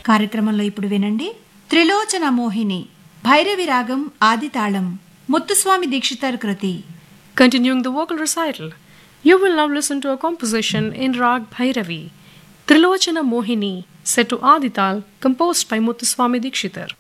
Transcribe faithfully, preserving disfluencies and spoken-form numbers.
కార్యక్రమంలో ఇప్పుడు వినండి త్రిలోచన మోహిని భైరవి రాగం ఆది తాళం ముత్తుస్వామి దీక్షితార్ కృతి. Continuing the vocal recital, you will now listen to a composition in Rag Bhairavi, Trilochana Mohini, set to Adital, composed by Muthuswami Dikshitar.